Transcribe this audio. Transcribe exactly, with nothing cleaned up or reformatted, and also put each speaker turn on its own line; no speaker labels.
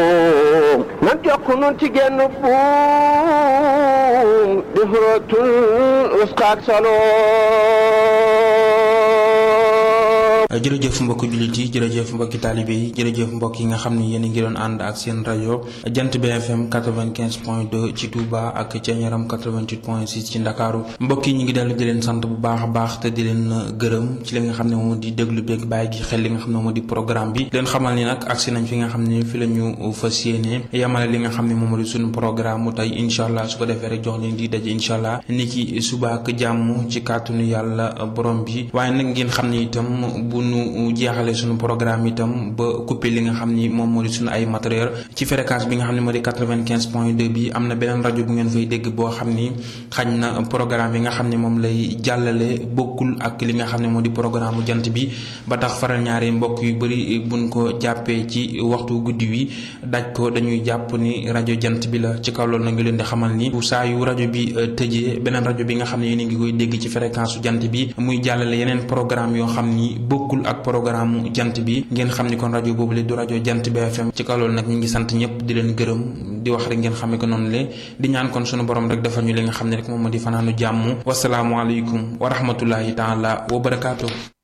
nan jokk nun ci genn buum di xurootul uskaak salo.
jërëjëf mbokki jullit yi jërëjëf mbokki taalibe yi jërëjëf mbokk yi nga xam ne yéen a ngi doon ànd ak seen rajo Jant B F M quatre-vingt-quinze point deux ci Touba ak Thiéniaram quatre-vingt-huit point six ci Ndakaaru. mbokk yi ñu ngi dellu di leen sant bu baax a baax te di leen gërëm ci li nga xam ne moom di déglu beeg bàyyi gi xel li nga xam ne moom di programme bi leen xamal ni nag agsi nañ fi nga xam ne fi la ñu fas yéene yamale li nga xam ne moom di suñu programme mu tey incha allah su ko defee rek jox leen di daje incha allah ni ki suba ak jàmm ci kàttanu yàlla borom bi. waaye nag ngeen xam ne itam bu nu jeexale suñu programme itam ba coupé li nga xam ni moom moo di suñu ay matériel ci fréquence bi nga xam ne moo di quatre-vingt-quinze point deux bi am na beneen rajo bu ngeen fay dégg boo xam ni xañ na programme yi nga xam ne moom lay jàllale bokkul ak li nga xam ne moo di programme bu jant bi ba tax faral ñaari mbokk yu bëri buñ ko jàppee ci waxtu guddi wi daj ko dañuy jàpp ni rajo jant bi la. ci kaw loolu na ngi leen di xamal ni saa yu rajo bi tëjee beneen rajo bi nga xam ne yéen a ngi koy dégg ci fréquence su jant bi muy jàllale yeneen programme yoo xam ni bokkul ak programme jant bi ngeen xam ni kon rajo boobu le du rajo Jant B F M. ci kaw loolu nag ñu ngi sant ñëpp di leen gërëm di wax rek ngeen xamee ko noonu le di ñaan kon sunu borom rek defal ñu li nga xam ne rek moom moo di fanaanu jàmm. wasalaamualeykum wa rahmatullahi taala wa barakaatu.